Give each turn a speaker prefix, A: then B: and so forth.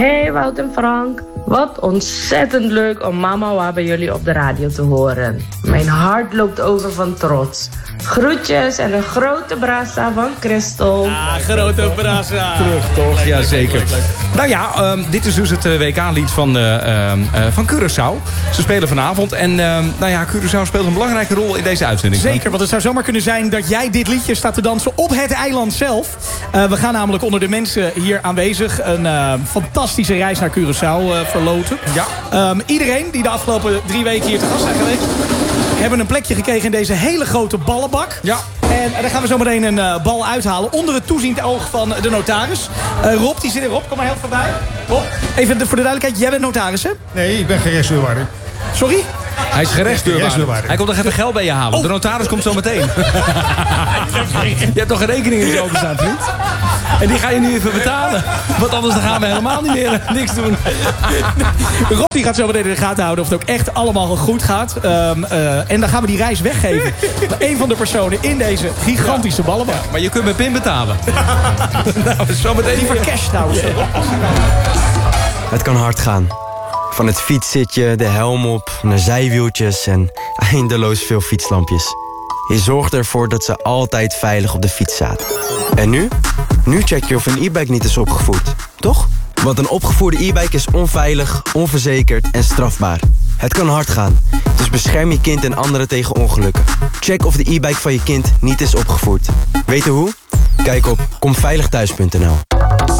A: Hey Wout en Frank, wat ontzettend leuk om Mama Wa bij jullie op de radio te horen. Mijn hart loopt over van trots. Groetjes en een grote brasa van Christel.
B: Ah, grote brasa.
C: Terug toch? Jazeker. Nou ja, dit is dus het WK-lied van Curaçao. Ze spelen vanavond en nou ja, Curaçao speelt een belangrijke rol in deze uitzending.
B: Zeker, want het zou zomaar kunnen zijn dat jij dit liedje staat te dansen op het eiland zelf. We gaan namelijk onder de mensen hier aanwezig een fantastische reis naar Curaçao verloten. Ja. Iedereen die de afgelopen 3 weken hier te gast zijn geweest, hebben een plekje gekregen in deze hele grote ballenbak. Ja. En daar gaan we zo meteen een bal uithalen onder het toeziend oog van de notaris. Rob, die zit er. Rob, kom maar heel voorbij. Rob, even voor de duidelijkheid, jij bent notaris, hè?
D: Nee, ik ben gerechtsdeurwaarder.
B: Sorry?
C: Hij is gerechtsdeurwaarder. Hij komt nog even geld bij je halen. Oh. De notaris komt zo meteen. Je hebt toch een rekening in je openstaan, vriend? En die ga je nu even betalen. Want anders dan gaan we helemaal niet meer niks doen.
B: Rob die gaat zo meteen in de gaten houden of het ook echt allemaal goed gaat. En dan gaan we die reis weggeven. Een van de personen in deze gigantische ballenbak. Ja,
C: maar je kunt met PIN betalen. Nou, zo meteen
B: liever cash trouwens.
E: Het kan hard gaan. Van het fietszitje, de helm op, naar zijwieltjes en eindeloos veel fietslampjes. Je zorgt ervoor dat ze altijd veilig op de fiets zaten. En nu? Nu check je of een e-bike niet is opgevoerd, toch? Want een opgevoerde e-bike is onveilig, onverzekerd en strafbaar. Het kan hard gaan, dus bescherm je kind en anderen tegen ongelukken. Check of de e-bike van je kind niet is opgevoerd. Weet je hoe? Kijk op komveiligthuis.nl.